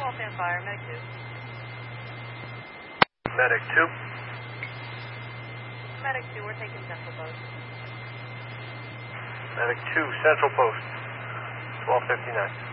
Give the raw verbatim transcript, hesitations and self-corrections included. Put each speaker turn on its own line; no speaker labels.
twelve stand fire, medic two.
Medic two.
Medic two, we're taking central post.
Medic two, central post. twelve fifty-nine.